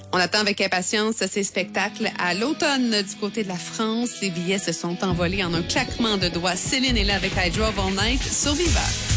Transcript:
On attend avec impatience ces spectacles à l'automne du côté de la France. Les billets se sont envolés en un claquement de doigts. Céline est là avec I Drove All Night sur Viva.